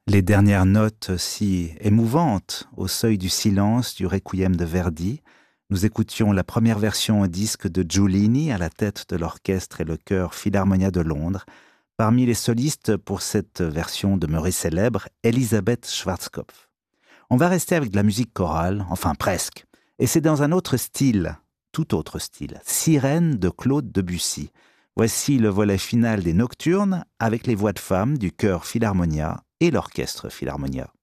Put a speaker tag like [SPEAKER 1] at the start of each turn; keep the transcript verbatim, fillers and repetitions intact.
[SPEAKER 1] Les dernières notes si émouvantes au seuil du silence du Requiem de Verdi. Nous écoutions la première version au disque de Giulini à la tête de l'orchestre et le chœur Philharmonia de Londres. Parmi les solistes pour cette version demeurée célèbre, Elisabeth Schwarzkopf. On va rester avec de la musique chorale, enfin presque. Et c'est dans un autre style, tout autre style, Sirène de Claude Debussy. Voici le volet final des Nocturnes avec les voix de femmes du chœur Philharmonia et l'orchestre Philharmonia.